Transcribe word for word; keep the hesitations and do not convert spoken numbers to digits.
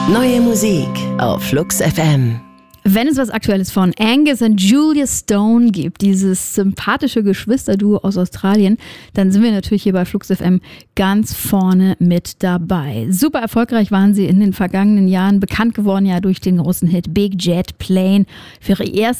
Neue Musik auf Flux F M. Wenn es was Aktuelles von Angus und Julia Stone gibt, dieses sympathische Geschwisterduo aus Australien, dann sind wir natürlich hier bei Flux F M ganz vorne mit dabei. Super erfolgreich waren sie in den vergangenen Jahren, bekannt geworden ja durch den großen Hit Big Jet Plane. Für ihre erste